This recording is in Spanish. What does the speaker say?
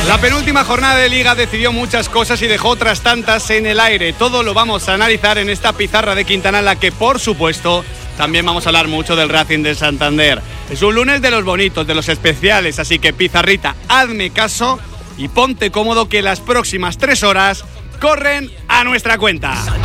La penúltima jornada de Liga decidió muchas cosas y dejó otras tantas en el aire. Todo lo vamos a analizar en esta pizarra de Quintana, en la que, por supuesto, también vamos a hablar mucho del Racing de Santander. Es un lunes de los bonitos, de los especiales, así que, pizarrita, hazme caso y ponte cómodo, que las próximas 3 horas corren a nuestra cuenta.